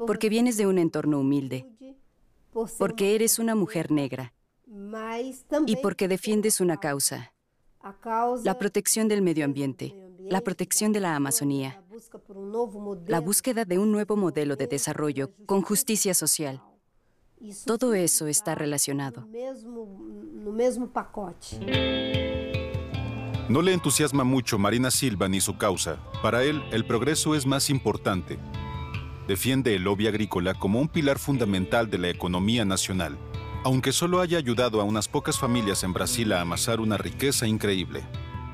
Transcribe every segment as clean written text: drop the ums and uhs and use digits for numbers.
porque vienes de un entorno humilde, porque eres una mujer negra y porque defiendes una causa, la protección del medio ambiente, la protección de la Amazonía, la búsqueda de un nuevo modelo de desarrollo con justicia social. Todo eso está relacionado. No le entusiasma mucho Marina Silva ni su causa. Para él, el progreso es más importante. Defiende el lobby agrícola como un pilar fundamental de la economía nacional, aunque solo haya ayudado a unas pocas familias en Brasil a amasar una riqueza increíble.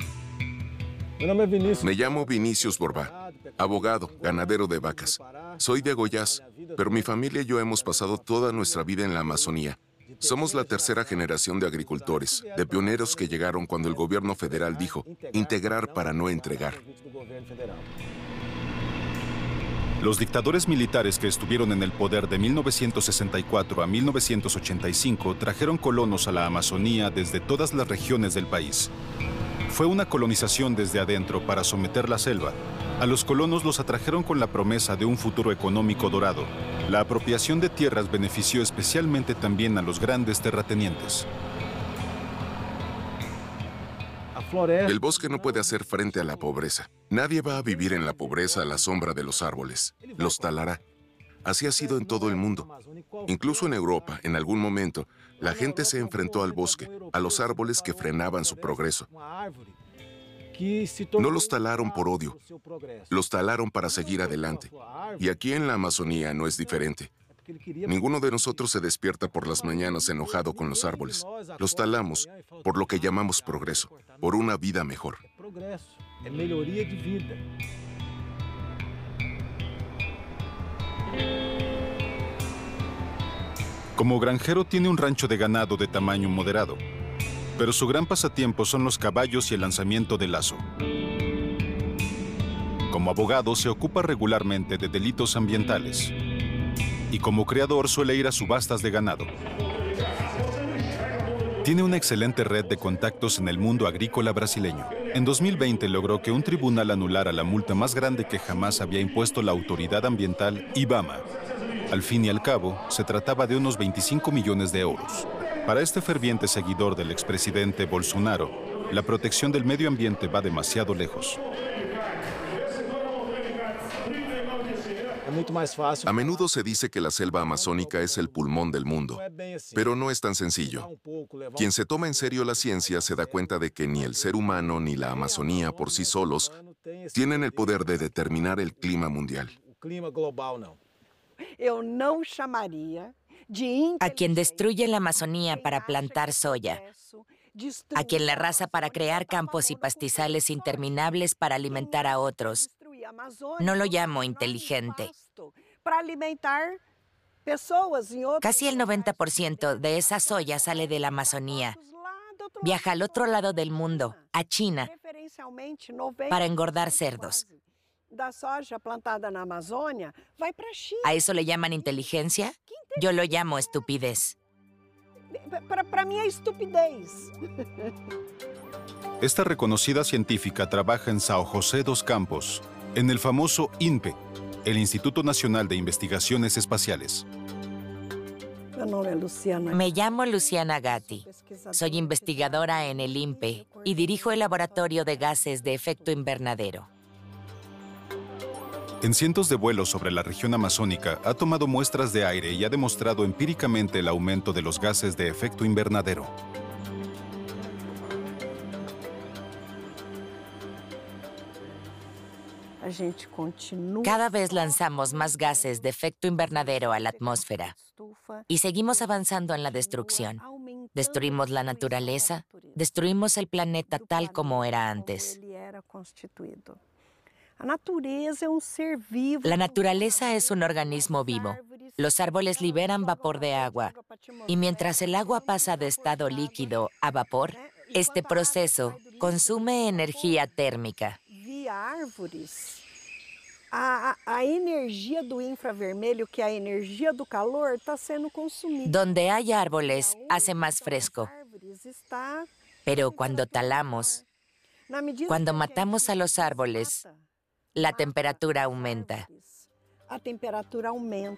Me llamo Vinicius Borbá, abogado, ganadero de vacas. Soy de Goiás, pero mi familia y yo hemos pasado toda nuestra vida en la Amazonía. Somos la tercera generación de agricultores, de pioneros que llegaron cuando el gobierno federal dijo, integrar para no entregar. Los dictadores militares que estuvieron en el poder de 1964 a 1985 trajeron colonos a la Amazonía desde todas las regiones del país. Fue una colonización desde adentro para someter la selva. A los colonos los atrajeron con la promesa de un futuro económico dorado. La apropiación de tierras benefició especialmente también a los grandes terratenientes. El bosque no puede hacer frente a la pobreza. Nadie va a vivir en la pobreza a la sombra de los árboles. Los talará. Así ha sido en todo el mundo. Incluso en Europa, en algún momento, la gente se enfrentó al bosque, a los árboles que frenaban su progreso. No los talaron por odio, los talaron para seguir adelante. Y aquí en la Amazonía no es diferente. Ninguno de nosotros se despierta por las mañanas enojado con los árboles. Los talamos por lo que llamamos progreso, por una vida mejor. Como granjero tiene un rancho de ganado de tamaño moderado, pero su gran pasatiempo son los caballos y el lanzamiento de lazo. Como abogado se ocupa regularmente de delitos ambientales y como criador suele ir a subastas de ganado. Tiene una excelente red de contactos en el mundo agrícola brasileño. En 2020 logró que un tribunal anulara la multa más grande que jamás había impuesto la autoridad ambiental IBAMA. Al fin y al cabo, se trataba de unos 25 millones de euros. Para este ferviente seguidor del expresidente Bolsonaro, la protección del medio ambiente va demasiado lejos. A menudo se dice que la selva amazónica es el pulmón del mundo, pero no es tan sencillo. Quien se toma en serio la ciencia se da cuenta de que ni el ser humano ni la Amazonía por sí solos tienen el poder de determinar el clima mundial. A quien destruye la Amazonía para plantar soya, a quien la arrasa para crear campos y pastizales interminables para alimentar a otros, no lo llamo inteligente. Casi el 90% de esa soya sale de la Amazonía. Viaja al otro lado del mundo, a China, para engordar cerdos. ¿A eso le llaman inteligencia? Yo lo llamo estupidez. Para mí es estupidez. Esta reconocida científica trabaja en São José dos Campos, en el famoso INPE, el Instituto Nacional de Investigaciones Espaciales. Me llamo Luciana Gatti. Soy investigadora en el INPE y dirijo el laboratorio de gases de efecto invernadero. En cientos de vuelos sobre la región amazónica ha tomado muestras de aire y ha demostrado empíricamente el aumento de los gases de efecto invernadero. Cada vez lanzamos más gases de efecto invernadero a la atmósfera y seguimos avanzando en la destrucción. Destruimos la naturaleza, destruimos el planeta tal como era antes. La naturaleza es un organismo vivo. Los árboles liberan vapor de agua y mientras el agua pasa de estado líquido a vapor, este proceso consume energía térmica. A energía do infravermelho, que é a energia do calor, está sendo consumida. Donde hay árboles, hace más fresco. Pero cuando talamos, cuando matamos a los árboles, la temperatura aumenta.